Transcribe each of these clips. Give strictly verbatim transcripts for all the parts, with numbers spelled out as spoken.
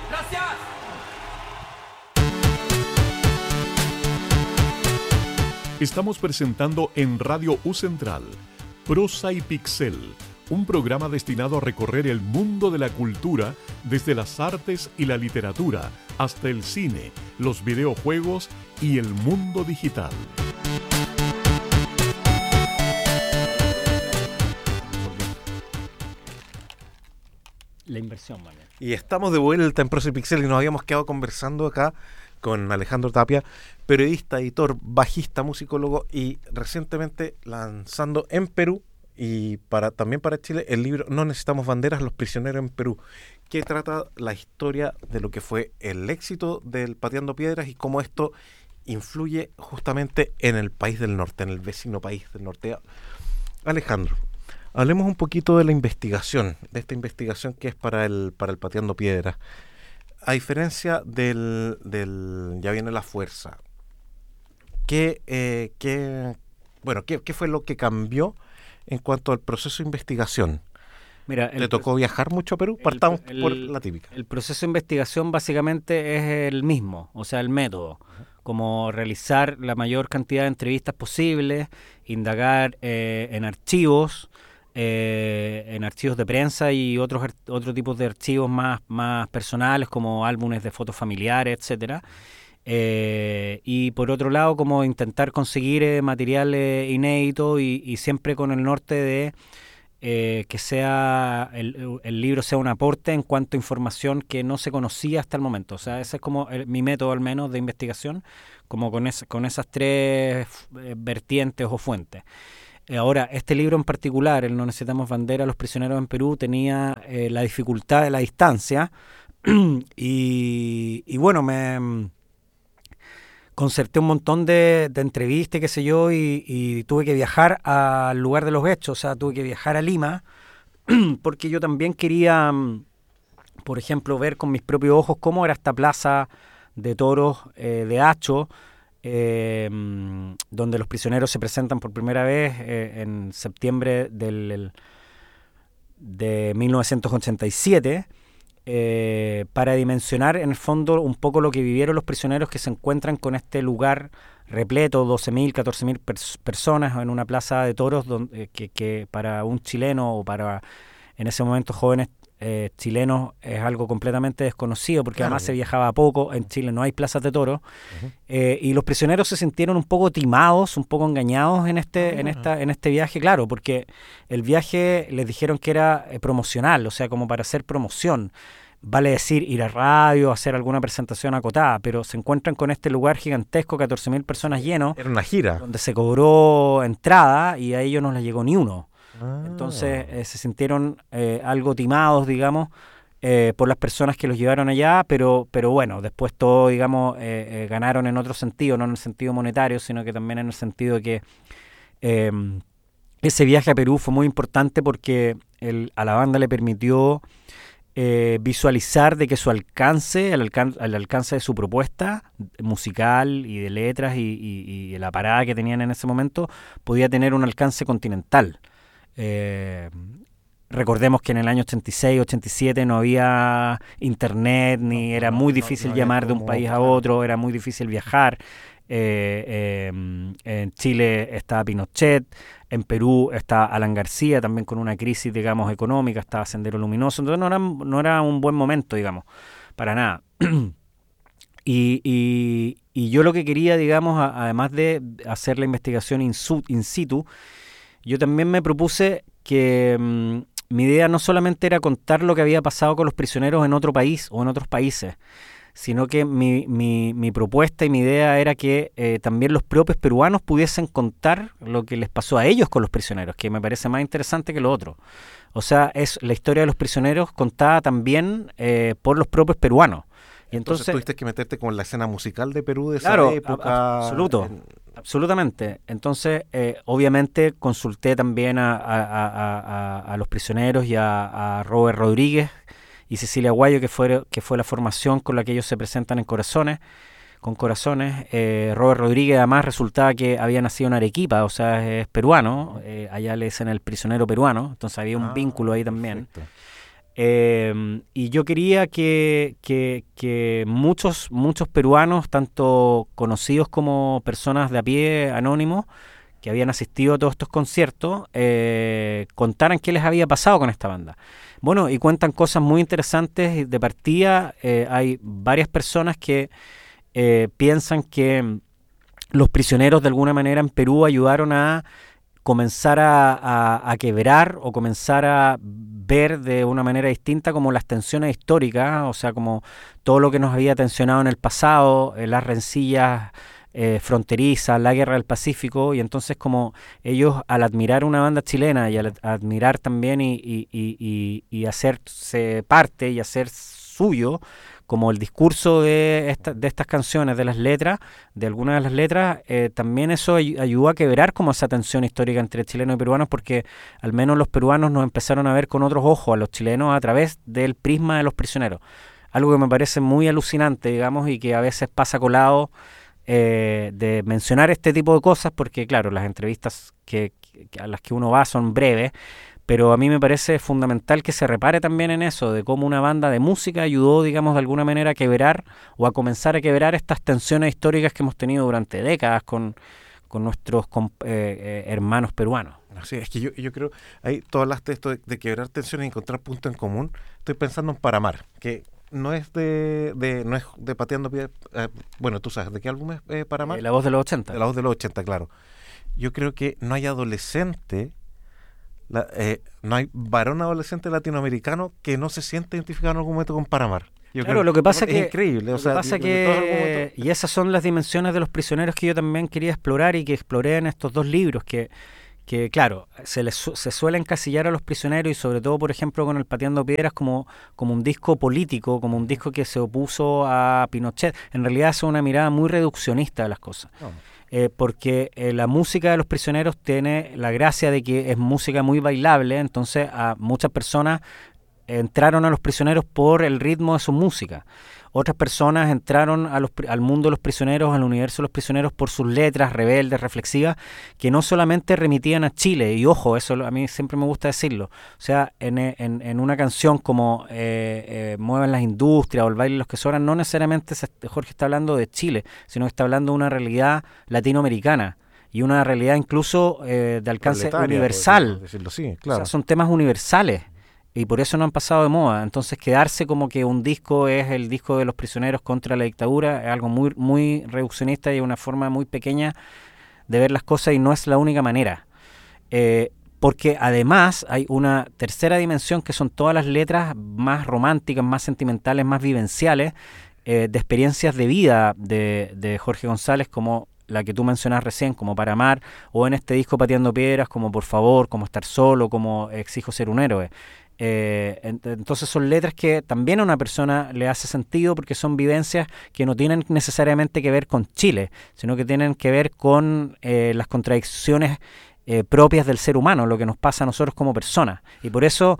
Gracias. Estamos presentando en Radio U Central Prosa y Pixel, un programa destinado a recorrer el mundo de la cultura desde las artes y la literatura hasta el cine, los videojuegos y el mundo digital. La inversión, vale. Y estamos de vuelta en Prosa y Pixel y nos habíamos quedado conversando acá con Alejandro Tapia, periodista, editor, bajista, musicólogo y recientemente lanzando en Perú y para también para Chile el libro No necesitamos banderas, los prisioneros en Perú, que trata la historia de lo que fue el éxito del Pateando Piedras y cómo esto influye justamente en el país del norte, en el vecino país del norte. Alejandro, hablemos un poquito de la investigación, de esta investigación que es para el para el Pateando Piedras. A diferencia del, del Ya viene la fuerza, ¿qué, eh, qué, bueno, ¿qué, qué fue lo que cambió en cuanto al proceso de investigación? Mira, ¿Le tocó viajar mucho a Perú? Partamos el, el, por la típica. El proceso de investigación básicamente es el mismo, o sea, el método, como realizar la mayor cantidad de entrevistas posibles, indagar eh, en archivos, eh, en archivos de prensa y otros otro tipos de archivos más, más personales como álbumes de fotos familiares, etcétera. Eh, y por otro lado, como intentar conseguir eh, material eh, inédito y, y siempre con el norte de eh, que sea el, el libro sea un aporte en cuanto a información que no se conocía hasta el momento. O sea, ese es como el, mi método al menos de investigación, como con, es, con esas tres eh, vertientes o fuentes. Ahora, este libro en particular, el No necesitamos bandera, los prisioneros en Perú, tenía eh, la dificultad de la distancia y, y bueno, me concerté un montón de, de entrevistas, qué sé yo, y, y tuve que viajar al lugar de los hechos, o sea, tuve que viajar a Lima, porque yo también quería, por ejemplo, ver con mis propios ojos cómo era esta plaza de toros eh, de Hacho, Eh, donde los prisioneros se presentan por primera vez eh, en septiembre del, el, de mil novecientos ochenta y siete, eh, para dimensionar en el fondo un poco lo que vivieron los prisioneros que se encuentran con este lugar repleto, doce mil, catorce mil pers- personas en una plaza de toros donde, que, que para un chileno o para en ese momento jóvenes Eh, chilenos es algo completamente desconocido porque claro, además se viajaba poco, en Chile no hay plazas de toros, uh-huh. eh, y los prisioneros se sintieron un poco timados, un poco engañados en este, uh-huh. en esta, en este viaje, claro, porque el viaje les dijeron que era eh, promocional, o sea, como para hacer promoción, vale decir ir a radio, hacer alguna presentación acotada, pero se encuentran con este lugar gigantesco, catorce mil personas lleno, era una gira, donde se cobró entrada y a ellos no les llegó ni uno. Entonces eh, se sintieron eh, algo timados, digamos, eh, por las personas que los llevaron allá, pero pero bueno, después todo, digamos, eh, eh, ganaron en otro sentido, no en el sentido monetario, sino que también en el sentido de que eh, ese viaje a Perú fue muy importante porque el, a la banda le permitió eh, visualizar de que su alcance, el alcance, el alcance de su propuesta musical y de letras y, y, y la parada que tenían en ese momento podía tener un alcance continental. Eh, recordemos que en el año ochenta y seis, ochenta y siete no había internet, ni era muy difícil no, no llamar de un país a otro, era muy difícil viajar. Eh, eh, en Chile estaba Pinochet, en Perú está Alan García, también con una crisis, digamos, económica, estaba Sendero Luminoso, entonces no era, no era un buen momento, digamos, para nada. y, y, y yo lo que quería, digamos, a, además de hacer la investigación in, su, in situ, yo también me propuse que mmm, mi idea no solamente era contar lo que había pasado con los prisioneros en otro país o en otros países, sino que mi, mi, mi propuesta y mi idea era que eh, también los propios peruanos pudiesen contar lo que les pasó a ellos con los prisioneros, que me parece más interesante que lo otro. O sea, es la historia de los prisioneros contada también eh, por los propios peruanos. Y entonces, entonces tuviste que meterte con la escena musical de Perú de esa claro, época. A, absoluto, en... absolutamente. Entonces, eh, obviamente consulté también a, a, a, a, a los prisioneros y a, a Robert Rodríguez y Cecilia Guayo, que fue, que fue la formación con la que ellos se presentan en Corazones, con Corazones. Eh, Robert Rodríguez además resultaba que había nacido en Arequipa, o sea, es peruano, eh, allá le dicen el prisionero peruano, entonces había un ah, vínculo ahí también. Perfecto. Eh, y yo quería que, que, que muchos, muchos peruanos, tanto conocidos como personas de a pie, anónimos, que habían asistido a todos estos conciertos, eh, contaran qué les había pasado con esta banda. Bueno, y cuentan cosas muy interesantes. De partida, eh, hay varias personas que eh, piensan que los prisioneros de alguna manera en Perú ayudaron a comenzar a, a, a quebrar o comenzar a ver de una manera distinta como las tensiones históricas, o sea, como todo lo que nos había tensionado en el pasado, eh, las rencillas eh, fronterizas, la guerra del Pacífico, y entonces como ellos al admirar una banda chilena y al admirar también y, y, y, y, y hacerse parte y hacer suyo como el discurso de, esta, de estas canciones, de las letras, de algunas de las letras, eh, también eso ay- ayudó a quebrar como esa tensión histórica entre chilenos y peruanos, porque al menos los peruanos nos empezaron a ver con otros ojos a los chilenos a través del prisma de los prisioneros. Algo que me parece muy alucinante, digamos, y que a veces pasa colado eh, de mencionar este tipo de cosas, porque claro, las entrevistas que, que a las que uno va son breves, pero a mí me parece fundamental que se repare también en eso, de cómo una banda de música ayudó, digamos, de alguna manera a quebrar o a comenzar a quebrar estas tensiones históricas que hemos tenido durante décadas con, con nuestros con, eh, eh, hermanos peruanos. Sí, es que yo, yo creo, ahí tú hablaste de esto de, de quebrar tensiones y encontrar puntos en común. Estoy pensando en Paramar, que no es de, de no es de Pateando Piedras. Eh, bueno, tú sabes, ¿de qué álbum es eh, Paramar? Eh, la voz de los ochenta. De la voz de los ochenta, claro. Yo creo que no hay adolescente, la, eh, no hay varón adolescente latinoamericano que no se siente identificado en algún momento con Paramar. Yo Claro, creo lo que pasa es que, increíble. lo O sea, que pasa de- de todos los que, momentos- y esas son las dimensiones de los prisioneros que yo también quería explorar y que exploré en estos dos libros, que, que claro, se les su- se suele encasillar a los prisioneros y sobre todo, por ejemplo, con el Pateando Piedras como, como un disco político, como un disco que se opuso a Pinochet. En realidad es una mirada muy reduccionista de las cosas. No. Eh, porque eh, la música de los prisioneros tiene la gracia de que es música muy bailable, entonces a muchas personas entraron a los prisioneros por el ritmo de su música. Otras personas entraron a los, pri- al mundo de los prisioneros, al universo de los prisioneros por sus letras rebeldes, reflexivas, que no solamente remitían a Chile, y ojo, eso lo- a mí siempre me gusta decirlo, o sea, en, eh, en, en una canción como eh, eh, Mueven las Industrias o El Baile de los que Sobran, no necesariamente se- Jorge está hablando de Chile, sino que está hablando de una realidad latinoamericana y una realidad incluso eh, de alcance proletaria, universal. podríamos decirlo, sí, claro. O sea, son temas universales y por eso no han pasado de moda. Entonces quedarse como que un disco es el disco de los prisioneros contra la dictadura es algo muy, muy reduccionista y una forma muy pequeña de ver las cosas y no es la única manera. Eh, porque además hay una tercera dimensión que son todas las letras más románticas, más sentimentales, más vivenciales, eh, de experiencias de vida de, de Jorge González, como la que tú mencionas recién, como Paramar, o en este disco Pateando Piedras, como Por Favor, como Estar Solo, como Exijo Ser un Héroe. Eh, ent- entonces son letras que también a una persona le hace sentido porque son vivencias que no tienen necesariamente que ver con Chile, sino que tienen que ver con eh, las contradicciones eh, propias del ser humano, lo que nos pasa a nosotros como personas. Y por eso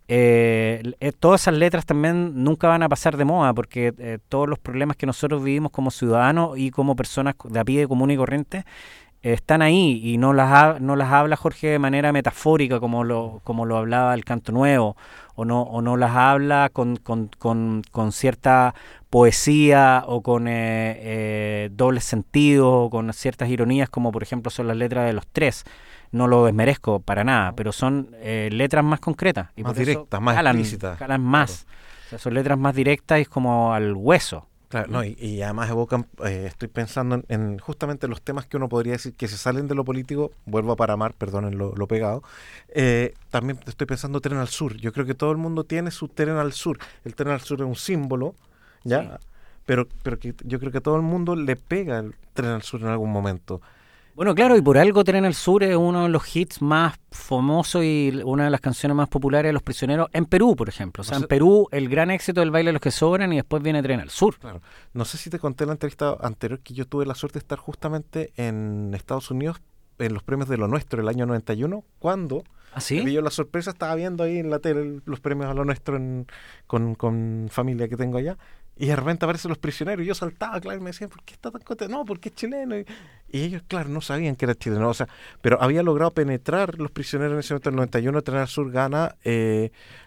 eh, eh, todas esas letras también nunca van a pasar de moda, porque eh, todos los problemas que nosotros vivimos como ciudadanos y como personas de a pie común y corriente eh, están ahí y no las, ha- no las habla Jorge de manera metafórica como lo, como lo hablaba el Canto Nuevo, o no, o no las habla con, con, con, con cierta poesía o con eh, eh, dobles sentidos o con ciertas ironías como por ejemplo son las letras de Los Tres. No lo desmerezco para nada, pero son eh, letras más concretas. Y Más por eso directas, más calan, explícitas. calan más. O sea, son letras más directas y es como al hueso. Claro, no, y, y además evocan, eh, estoy pensando en, en justamente los temas que uno podría decir que se salen de lo político, vuelvo a Paramar, perdonen lo, lo pegado, eh, también estoy pensando Tren al Sur, yo creo que todo el mundo tiene su Tren al Sur, el Tren al Sur es un símbolo, ¿ya? Sí. Pero, pero que yo creo que todo el mundo le pega el Tren al Sur en algún momento. Bueno, claro, y por algo Tren al Sur es uno de los hits más famosos y una de las canciones más populares de Los Prisioneros en Perú, por ejemplo. O sea, No sé- en Perú el gran éxito del Baile de los que Sobran y después viene Tren al Sur. Claro. No sé si te conté en la entrevista anterior que yo tuve la suerte de estar justamente en Estados Unidos en los premios de Lo Nuestro el año noventa y uno, cuando ¿Ah, sí? me yo la sorpresa, estaba viendo ahí en la tele el- los premios a Lo Nuestro en- con, con familia que tengo allá, y de repente aparecen Los Prisioneros, y yo saltaba, claro, y me decían, ¿por qué está tan contento? No, porque es chileno. Y, y ellos, claro, no sabían que era chileno, o sea, pero había logrado penetrar Los Prisioneros en ese momento, en el noventa y uno, Tren al Sur gana eh,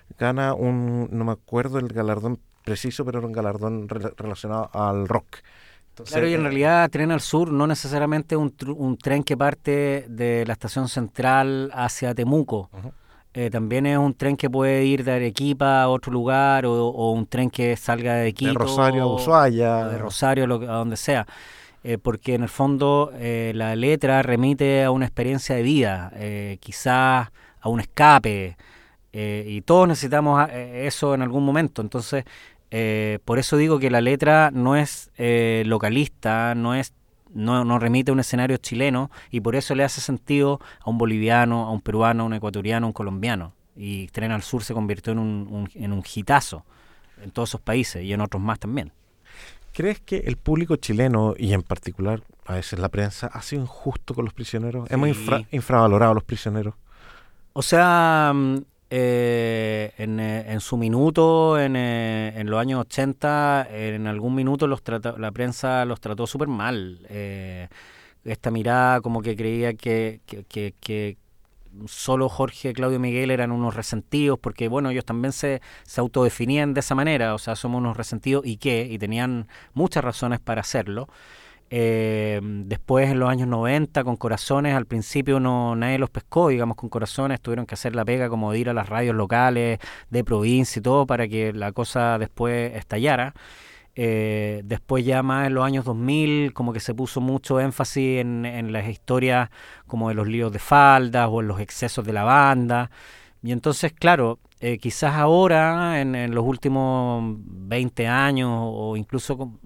gana un, no me acuerdo el galardón preciso, pero era un galardón re- relacionado al rock. Entonces, Claro, y en eh, realidad Tren al Sur no necesariamente un, tr- un tren que parte de la estación central hacia Temuco. ujú. Eh, también es un tren que puede ir de Arequipa a otro lugar o, o un tren que salga de De Quito Rosario a o de Ushuaia. Rosario, lo que- a donde sea. Eh, porque en el fondo eh, la letra remite a una experiencia de vida, eh, quizás a un escape, eh, y todos necesitamos a- eh, eso en algún momento. Entonces, eh, por eso digo que la letra no es eh, localista, no es no, no remite a un escenario chileno y por eso le hace sentido a un boliviano, a un peruano, a un ecuatoriano, a un colombiano. Y Tren al Sur se convirtió en un, un- en un hitazo en todos esos países y en otros más también. ¿Crees que el público chileno, y en particular a veces la prensa, ha sido injusto con los prisioneros? Hemos Sí. infra- infravalorado a los prisioneros. O sea, mm, eh, en, eh, en su minuto, en, eh, en los años ochenta, en algún minuto los trata- la prensa los trató súper mal. Eh, esta mirada como que creía que, que, que, que solo Jorge, Claudio Miguel eran unos resentidos, porque bueno, ellos también se, se autodefinían de esa manera, o sea, somos unos resentidos y qué, y tenían muchas razones para hacerlo. Eh, después en los años noventa con Corazones, al principio no nadie los pescó, digamos, con Corazones tuvieron que hacer la pega como de ir a las radios locales de provincia y todo para que la cosa después estallara. Eh, después ya más en los años dos mil como que se puso mucho énfasis en, en las historias como de los líos de faldas o en los excesos de la banda. Y entonces, claro, eh, quizás ahora, en, en los últimos veinte años o incluso con-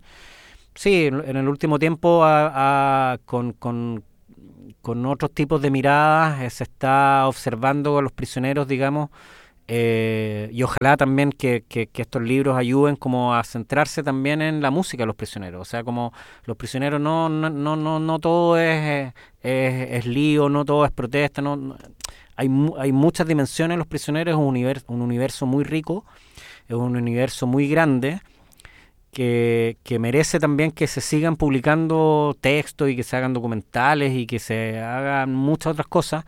sí, en en el último tiempo a- a- con, con, con otros tipos de miradas eh, se está observando a los prisioneros, digamos, eh, y ojalá también que, que, que estos libros ayuden como a centrarse también en la música de los prisioneros. O sea, como los prisioneros no, no, no, no, no todo es, es, es lío, no todo es protesta, no, no- hay, mu- hay muchas dimensiones en los prisioneros, es un universo, un universo muy rico, es un universo muy grande que, que merece también que se sigan publicando textos y que se hagan documentales y que se hagan muchas otras cosas.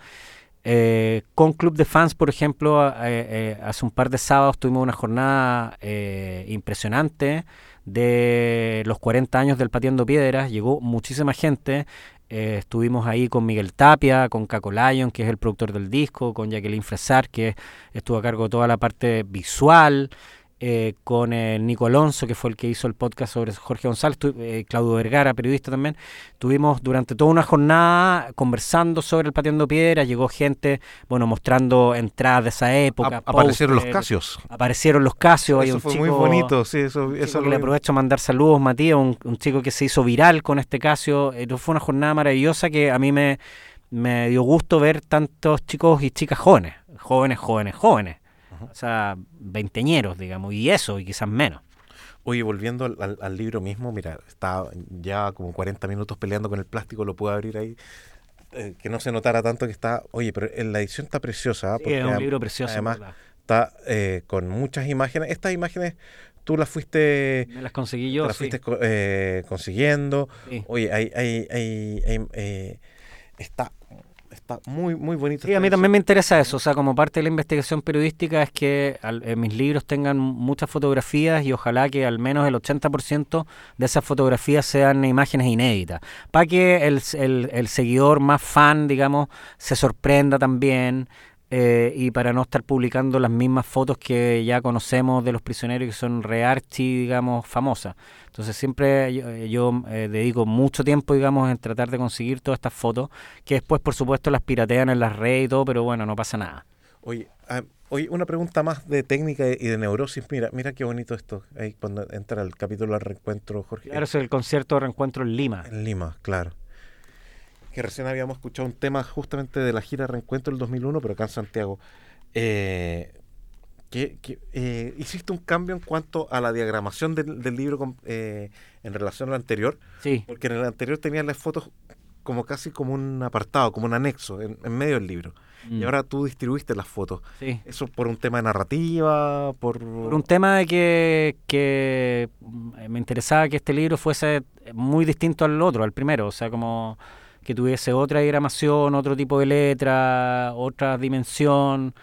Eh, con Club de Fans, por ejemplo, eh, eh, hace un par de sábados tuvimos una jornada eh, impresionante de los cuarenta años del Pateando Piedras. Llegó muchísima gente. Eh, estuvimos ahí con Miguel Tapia, con Caco Lion, que es el productor del disco, con Jacqueline Fresar, que estuvo a cargo de toda la parte visual, eh, con el Nico Alonso, que fue el que hizo el podcast sobre Jorge González, tu, eh, Claudio Vergara, periodista también. Tuvimos durante toda una jornada conversando sobre el Pateando Piedras, llegó gente, bueno, mostrando entradas de esa época. A- aparecieron los póster, Casios. Aparecieron los Casios, hay Eso un fue chico, muy bonito, sí, eso, un eso chico que lo le vi. aprovecho a mandar saludos, Matías, un, un chico que se hizo viral con este Casio. Eh, fue una jornada maravillosa que a mí me, me dio gusto ver tantos chicos y chicas jóvenes, jóvenes, jóvenes, jóvenes. O sea, veinteñeros, digamos, y eso, y quizás menos. Oye, volviendo al, al- al libro mismo, mira, está ya como cuarenta minutos peleando con el plástico, lo puedo abrir ahí, eh, que no se notara tanto que está, oye, pero en la edición está preciosa, ¿ah? Sí, Porque es un adem- libro precioso, además ¿verdad? está eh, con muchas imágenes. Estas imágenes tú las fuiste, Me las conseguí te yo, las sí. fuiste co- eh, consiguiendo. Sí. Oye, hay, hay, hay, hay, eh, está, está muy, muy bonito. Sí, a mí también me interesa eso, o sea, como parte de la investigación periodística es que al- eh, mis libros tengan muchas fotografías y ojalá que al menos el ochenta por ciento de esas fotografías sean imágenes inéditas, para que el, el- el seguidor más fan, digamos, se sorprenda también, eh, y para no estar publicando las mismas fotos que ya conocemos de los prisioneros que son re-archi, digamos, famosas. Entonces siempre yo, yo, eh, dedico mucho tiempo, digamos, en tratar de conseguir todas estas fotos, que después, por supuesto, las piratean en las redes y todo, pero bueno, no pasa nada. Oye, ah, oye, una pregunta más de técnica y de neurosis. Mira, mira qué bonito esto. Ahí cuando entra el capítulo al reencuentro, Jorge. Claro, es el concierto de reencuentro en Lima. En Lima, claro. Que recién habíamos escuchado un tema justamente de la gira Reencuentro del dos mil uno, pero acá en Santiago. Eh, que, que, eh, hiciste un cambio en cuanto a la diagramación del, del libro con- eh, en relación al anterior, Sí, porque en el anterior tenías las fotos como casi como un apartado, como un anexo en, en medio del libro. Y mm, ahora tú distribuiste las fotos. sí. ¿Eso por un tema de narrativa? Por, Por un tema de que, que mm, me interesaba que este libro fuese muy distinto al otro, al primero, o sea, como que tuviese otra diagramación, otro tipo de letra, otra dimensión.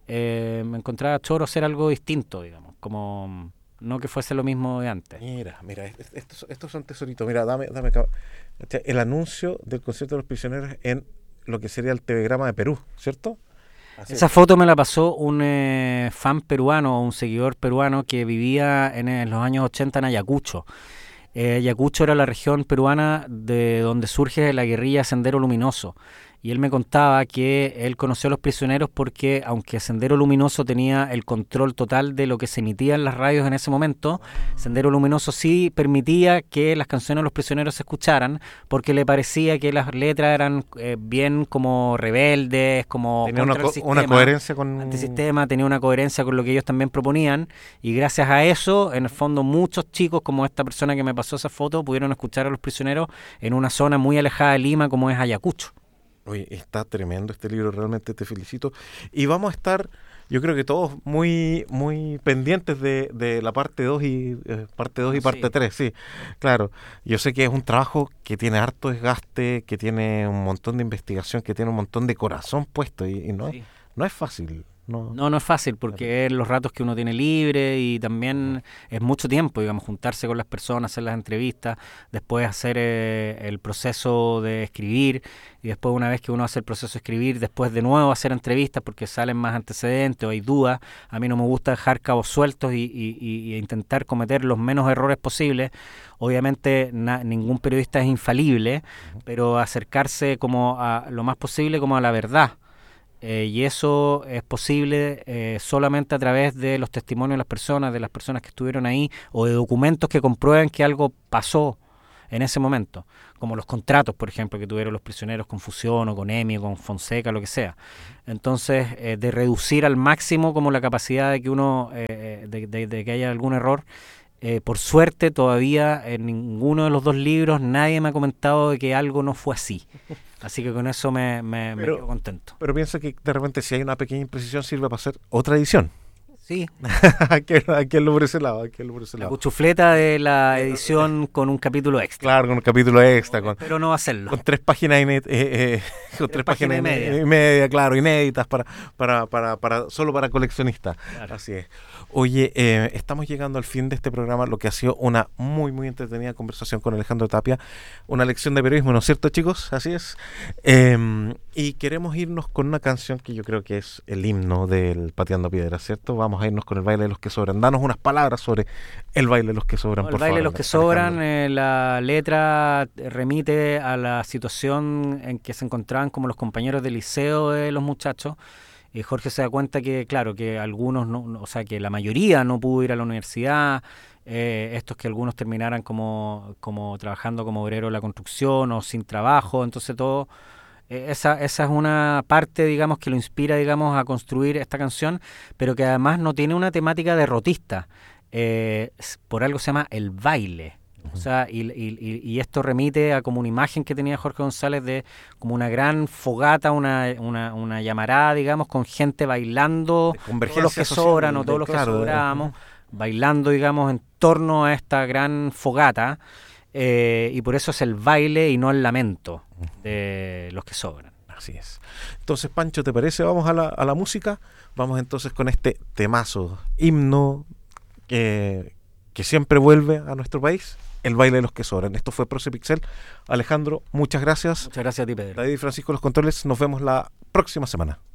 eh, me encontraba choro hacer algo distinto, digamos, como no que fuese lo mismo de antes. Mira, mira, estos, estos son tesoritos. Mira, dame, dame acá. El anuncio del concierto de los prisioneros en lo que sería el telegrama de Perú, ¿cierto? Así Esa es. foto me la pasó un eh, fan peruano, un seguidor peruano que vivía en, en los años ochenta en Ayacucho. Eh, Ayacucho era la región peruana de donde surge la guerrilla Sendero Luminoso. Y él me contaba que él conoció a los prisioneros porque, aunque Sendero Luminoso tenía el control total de lo que se emitía en las radios en ese momento, Sendero Luminoso sí permitía que las canciones de los prisioneros se escucharan, porque le parecía que las letras eran eh, bien como rebeldes, como Tenía contra una, el co- sistema, una coherencia con... antisistema, tenía una coherencia con lo que ellos también proponían, y gracias a eso, en el fondo, muchos chicos, como esta persona que me pasó esa foto, pudieron escuchar a los prisioneros en una zona muy alejada de Lima, como es Ayacucho. Oye, está tremendo este libro, realmente te felicito. Y vamos a estar, yo creo que todos muy muy pendientes de, de la parte dos y eh, parte dos y Sí. parte tres, sí. Claro, yo sé que es un trabajo que tiene harto desgaste, que tiene un montón de investigación, que tiene un montón de corazón puesto y, y no, Sí. no es fácil. No, No, no es fácil porque es los ratos que uno tiene libre y también es mucho tiempo, digamos, juntarse con las personas, hacer las entrevistas, después hacer eh, el proceso de escribir y después una vez que uno hace el proceso de escribir, después de nuevo hacer entrevistas porque salen más antecedentes o hay dudas. A mí no me gusta dejar cabos sueltos y, y, y, y intentar cometer los menos errores posibles. Obviamente na, ningún periodista es infalible, pero acercarse como a lo más posible como a la verdad. Eh, y eso es posible eh, solamente a través de los testimonios de las personas, de las personas que estuvieron ahí, o de documentos que comprueben que algo pasó en ese momento, como los contratos, por ejemplo, que tuvieron los prisioneros con Fusión o con EMI o con Fonseca, lo que sea. Entonces, eh, de reducir al máximo como la capacidad de que uno, eh, de, de, de que haya algún error. Eh, por suerte, todavía en ninguno de los dos libros nadie me ha comentado de que algo no fue así. Así que con eso me, me, Pero- me quedo contento. pero piensa que de repente si hay una pequeña imprecisión sirve para hacer otra edición. Sí, Hay que hay que irlo por ese lado, hay que irlo por ese la lado. cuchufleta de la edición con un capítulo extra. Claro, con un capítulo extra, con, Pero no hacerlo. con tres páginas iné- eh, eh, con tres páginas páginas y y media. media, claro, inéditas para, para, para, para, solo para coleccionistas. Claro. Así es. Oye, eh, estamos llegando al fin de este programa, lo que ha sido una muy, muy entretenida conversación con Alejandro Tapia, una lección de periodismo, ¿no es cierto, chicos? Así es. Eh, y queremos irnos con una canción que yo creo que es el himno del Pateando Piedras, ¿cierto? Vamos a irnos con el baile de los que sobran. Danos unas palabras sobre el baile de los que sobran, El por baile de favor, los que Alejandro. sobran, eh, la letra remite a la situación en que se encontraban como los compañeros de liceo de los muchachos. Y Jorge se da cuenta que, claro, que algunos, no, no- o sea, que la mayoría no pudo ir a la universidad, eh, estos que algunos terminaran como, como trabajando como obrero de la construcción o sin trabajo, entonces todo, eh, esa, esa es una parte, digamos, que lo inspira, digamos, a construir esta canción, pero que además no tiene una temática derrotista, eh, s- por algo se llama el baile. O sea, y, y- y- y esto remite a como una imagen que tenía Jorge González de como una gran fogata, una, una, una llamarada, digamos, con gente bailando, De convergencia todos los que social, sobran o de- todos los claro, que de- sobrábamos, bailando, digamos, en torno a esta gran fogata, eh, y por eso es el baile y no el lamento de los que sobran. Así es. Entonces, Pancho, ¿te parece? Vamos a la, a la música. Vamos entonces con este temazo, himno que, que siempre vuelve a nuestro país, el baile de los que sobran. Esto fue Proce Pixel. Alejandro, muchas gracias. Muchas gracias a ti, Pedro. David y Francisco, los controles. Nos vemos la próxima semana.